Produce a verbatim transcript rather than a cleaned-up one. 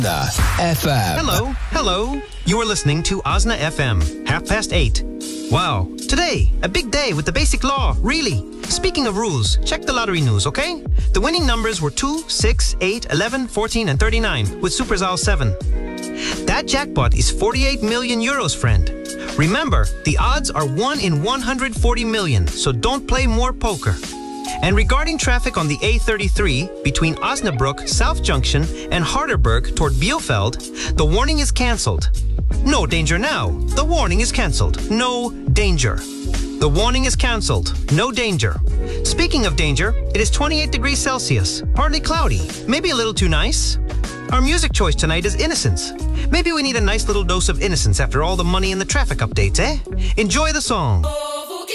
F M. Hello, hello. You are listening to Osna F M, half past eight. Wow, today, a big day with the basic law, really. Speaking of rules, check the lottery news, okay? The winning numbers were two, six, eight, eleven, fourteen, and thirty-nine, with Superzal seven. That jackpot is forty-eight million euros, friend. Remember, the odds are one in one hundred forty million, so don't play more poker. And regarding traffic on the A thirty-three between Osnabrück, South Junction, and Harderberg toward Bielefeld, the warning is cancelled. No danger now. The warning is cancelled. No danger. The warning is cancelled. No danger. Speaking of danger, it is twenty-eight degrees Celsius, partly cloudy, maybe a little too nice. Our music choice tonight is Innocence. Maybe we need a nice little dose of innocence after all the money and the traffic updates, eh? Enjoy the song.